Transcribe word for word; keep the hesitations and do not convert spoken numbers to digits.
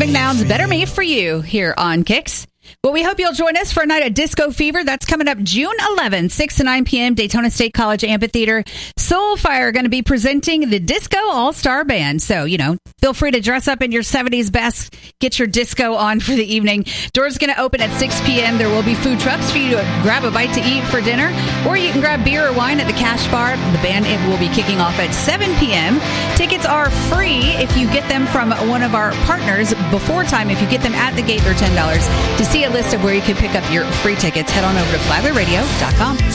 McNown's Better Me For You here on Kicks. Well, we hope you'll join us for a night of Disco Fever. That's coming up June eleventh, six to nine p.m., Daytona State College Amphitheater. Soulfire are going to be presenting the Disco All-Star Band. So, you know, feel free to dress up in your seventies best. Get your disco on for the evening. Doors going to open at six p.m. There will be food trucks for you to grab a bite to eat for dinner. Or you can grab beer or wine at the Cash Bar. The band it will be kicking off at seven p.m. Tickets are free if you get them from one of our partners before time. If you get them at the gate, they're ten dollars. To see a list of where you can pick up your free tickets, head on over to flagler radio dot com.